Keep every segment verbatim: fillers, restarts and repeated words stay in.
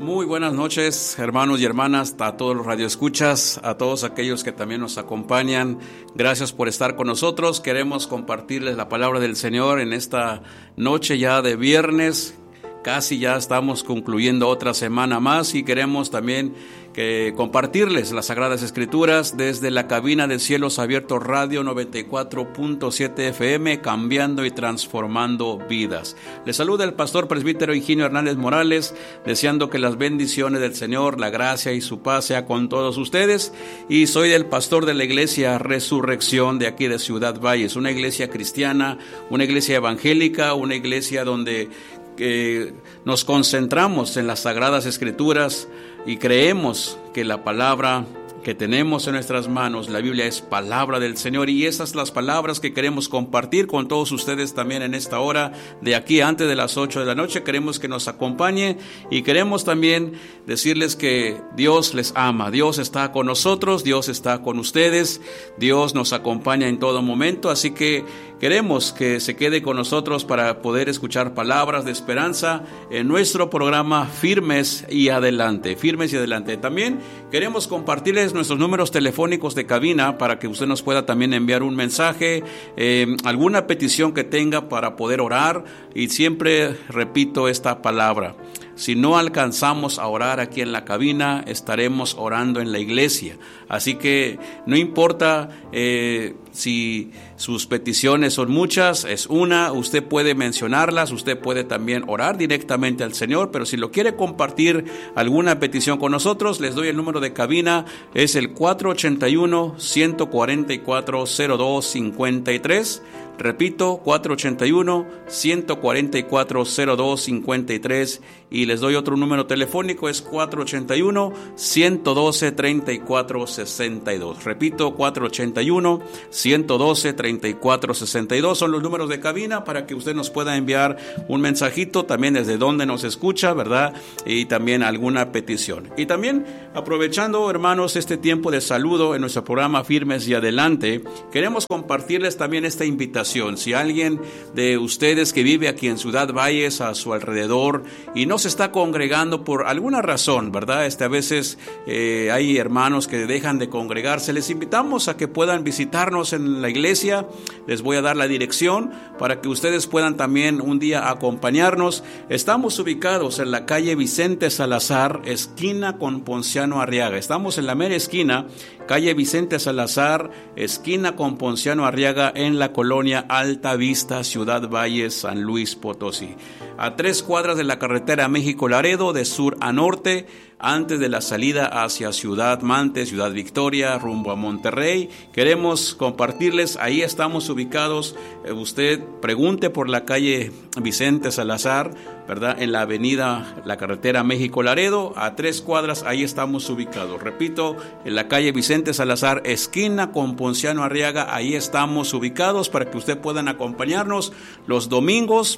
Muy buenas noches, hermanos y hermanas, a todos los radioescuchas, a todos aquellos que también nos acompañan. Gracias por estar con nosotros. Queremos compartirles la palabra del Señor en esta noche ya de viernes. Casi ya estamos concluyendo otra semana más y queremos también que compartirles las Sagradas Escrituras desde la cabina de Cielos Abiertos Radio noventa y cuatro punto siete F M, cambiando y transformando vidas. Les saluda el pastor presbítero Higinio Hernández Morales, deseando que las bendiciones del Señor, la gracia y su paz sea con todos ustedes. Y soy el pastor de la iglesia Resurrección de aquí de Ciudad Valles, una iglesia cristiana, una iglesia evangélica, una iglesia donde que nos concentramos en las Sagradas Escrituras y creemos que la palabra que tenemos en nuestras manos, la Biblia, es palabra del Señor, y esas son las palabras que queremos compartir con todos ustedes también en esta hora de aquí antes de las ocho de la noche. Queremos que nos acompañe y queremos también decirles que Dios les ama, Dios está con nosotros, Dios está con ustedes, Dios nos acompaña en todo momento, así que queremos que se quede con nosotros para poder escuchar palabras de esperanza en nuestro programa Firmes y Adelante, Firmes y Adelante. También queremos compartirles nuestros números telefónicos de cabina para que usted nos pueda también enviar un mensaje, eh, alguna petición que tenga para poder orar. Y siempre repito esta palabra: si no alcanzamos a orar aquí en la cabina, estaremos orando en la iglesia. Así que no importa eh, si sus peticiones son muchas, es una, usted puede mencionarlas, usted puede también orar directamente al Señor, pero si lo quiere compartir alguna petición con nosotros, les doy el número de cabina, es el cuatro ochenta y uno, ciento cuarenta y cuatro, cero dos cincuenta y tres. Repito, cuatro ochenta y uno, ciento cuarenta y cuatro, cero dos cincuenta y tres, y les doy otro número telefónico, es cuatro ochenta y uno, ciento doce, treinta y cuatro sesenta y dos. Repito, cuatro ochenta y uno, ciento doce, treinta y cuatro sesenta y dos son los números de cabina para que usted nos pueda enviar un mensajito también desde donde nos escucha, ¿verdad? Y también alguna petición. Y también aprovechando, hermanos, este tiempo de saludo en nuestro programa Firmes y Adelante, queremos compartirles también esta invitación. Si alguien de ustedes que vive aquí en Ciudad Valles, a su alrededor, y no se está congregando por alguna razón, ¿verdad? Este, a veces eh, hay hermanos que dejan de congregarse. Les invitamos a que puedan visitarnos en la iglesia. Les voy a dar la dirección para que ustedes puedan también un día acompañarnos. Estamos ubicados en la calle Vicente Salazar, esquina con Ponciano Arriaga. Estamos en la mera esquina, calle Vicente Salazar, esquina con Ponciano Arriaga, en la colonia Alta Vista, Ciudad Valles, San Luis Potosí. A tres cuadras de la carretera México-Laredo, de sur a norte, antes de la salida hacia Ciudad Mante, Ciudad Victoria, rumbo a Monterrey. Queremos compartirles, ahí estamos ubicados. Eh, usted pregunte por la calle Vicente Salazar, ¿verdad? En la avenida, la carretera México-Laredo, a tres cuadras, ahí estamos ubicados. Repito, en la calle Vicente Salazar, esquina con Ponciano Arriaga, ahí estamos ubicados para que usted puedan acompañarnos los domingos.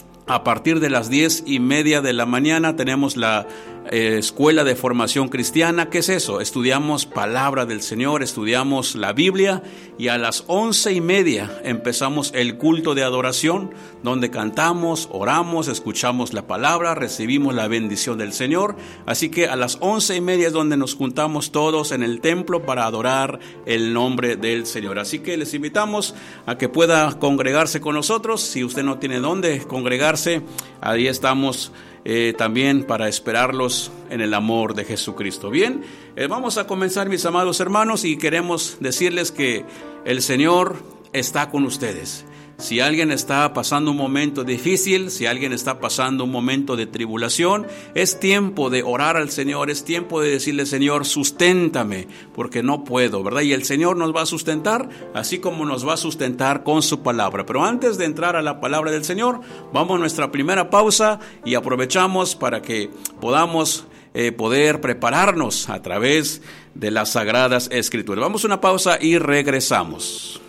A partir de las diez y media de la mañana tenemos la eh, Escuela de Formación Cristiana. ¿Qué es eso? Estudiamos palabra del Señor, estudiamos la Biblia, y a las once y media empezamos el culto de adoración, donde cantamos, oramos, escuchamos la palabra, recibimos la bendición del Señor. Así que a las once y media es donde nos juntamos todos en el templo para adorar el nombre del Señor. Así que les invitamos a que pueda congregarse con nosotros. Si usted no tiene dónde congregarse, ahí estamos eh, también para esperarlos en el amor de Jesucristo. Bien, eh, vamos a comenzar, mis amados hermanos, y queremos decirles que el Señor está con ustedes. Si alguien está pasando un momento difícil, si alguien está pasando un momento de tribulación, es tiempo de orar al Señor, es tiempo de decirle: Señor, susténtame, porque no puedo, ¿verdad? Y el Señor nos va a sustentar, así como nos va a sustentar con su palabra. Pero antes de entrar a la palabra del Señor, vamos a nuestra primera pausa y aprovechamos para que podamos eh, poder prepararnos a través de las Sagradas Escrituras. Vamos a una pausa y regresamos.